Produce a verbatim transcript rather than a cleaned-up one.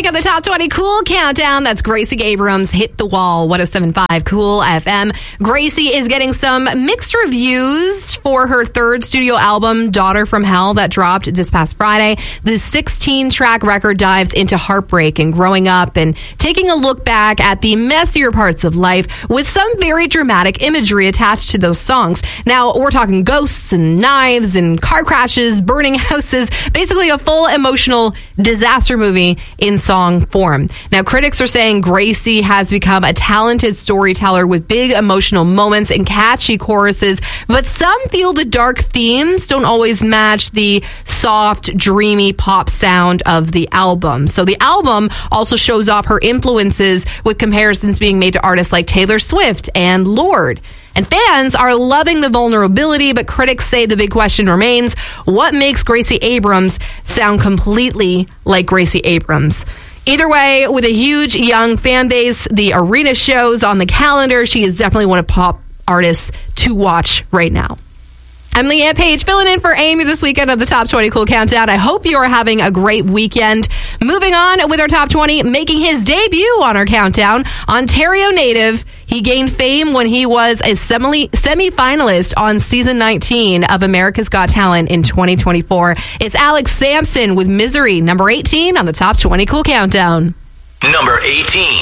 week on the Top twenty Cool Countdown. That's Gracie Abrams, Hit the Wall, one oh seven point five Cool F M. Gracie is getting some mixed reviews for her third studio album, Daughter from Hell, that dropped this past Friday. The sixteen-track record dives into heartbreak and growing up and taking a look back at the messier parts of life with some very dramatic imagery attached to those songs. Now, we're talking ghosts and knives and car crashes, burning houses, basically a full emotional disaster movie in song form. Now, critics are saying Gracie has become a talented storyteller with big emotional moments and catchy choruses, but some feel the dark themes don't always match the soft, dreamy pop sound of the album. So the album also shows off her influences with comparisons being made to artists like Taylor Swift and Lorde. And fans are loving the vulnerability, but critics say the big question remains, what makes Gracie Abrams sound completely like Gracie Abrams? Either way, with a huge young fan base, the arena shows on the calendar, she is definitely one of pop artists to watch right now. I'm Leanne Page, filling in for Amy this weekend on the Top twenty Cool Countdown. I hope you are having a great weekend. Moving on with our Top twenty, making his debut on our countdown, Ontario native. He gained fame when he was a semi- semi-finalist on season nineteen of America's Got Talent in twenty twenty-four. It's Alex Sampson with Misery, number eighteen on the Top twenty Cool Countdown. Number eighteen.